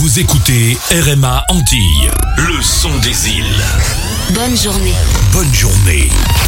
Vous écoutez RMA Antilles, le son des îles. Bonne journée. Bonne journée.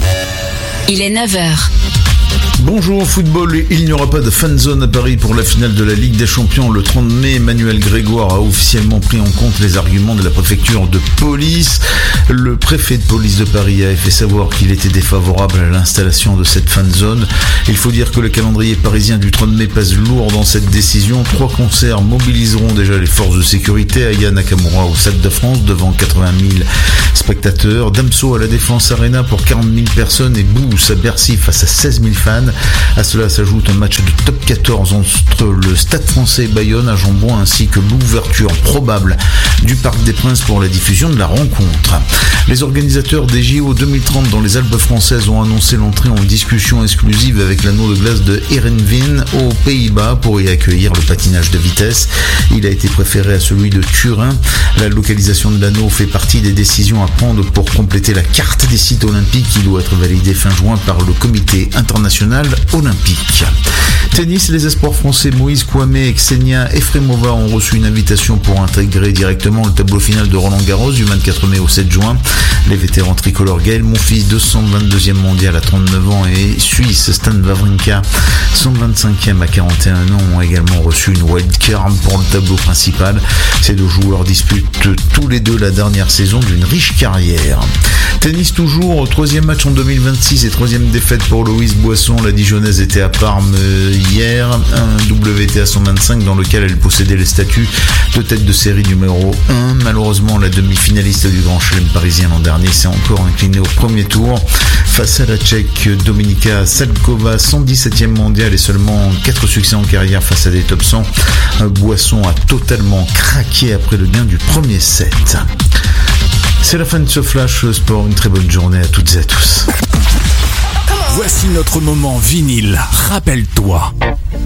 Il est 9h. Bonjour football, il n'y aura pas de fan zone à Paris pour la finale de la Ligue des Champions le 30 mai. Emmanuel Grégoire a officiellement pris en compte les arguments de la préfecture de police. Le préfet de police de Paris a fait savoir qu'il était défavorable à l'installation de cette fan zone. Il faut dire que le calendrier parisien du 30 mai pèse lourd dans cette décision. 3 concerts mobiliseront déjà les forces de sécurité. Aya Nakamura au Stade de France devant 80 000 spectateurs. Damso à la Défense Arena pour 40 000 personnes et Bous à Bercy face à 16 000 fans. À cela s'ajoute un match de top 14 entre le Stade Français et Bayonne à Jambon ainsi que l'ouverture probable du Parc des Princes pour la diffusion de la rencontre. Les organisateurs des JO 2030 dans les Alpes françaises ont annoncé l'entrée en discussion exclusive avec l'anneau de glace de Heerenveen aux Pays-Bas pour y accueillir le patinage de vitesse. Il a été préféré à celui de Turin. La localisation de l'anneau fait partie des décisions à prendre pour compléter la carte des sites olympiques qui doit être validée fin juin par le comité international olympique. Tennis, les espoirs français Moïse Kouamé et Ksenia Efremova ont reçu une invitation pour intégrer directement le tableau final de Roland-Garros du 24 mai au 7 juin. Les vétérans tricolores Gaël Monfils, 222e mondial à 39 ans et Suisse Stan Wawrinka, 125e à 41 ans, ont également reçu une wildcard pour le tableau principal. Ces deux joueurs disputent tous les deux la dernière saison d'une riche carrière. Tennis toujours, 3e match en 2026 et 3e défaite pour Loïse Boisson. La Dijonnaise était à Parme hier, un WTA 125 dans lequel elle possédait le statut de tête de série numéro 1. Malheureusement, la demi-finaliste du Grand Chelem parisien l'an dernier s'est encore inclinée au premier tour face à la Tchèque Dominika Salkova, 117e mondiale et seulement 4 succès en carrière face à des top 100. Boisson a totalement craqué après le gain du premier set. C'est la fin de ce Flash Sport. Une très bonne journée à toutes et à tous. Voici notre moment vinyle. Rappelle-toi.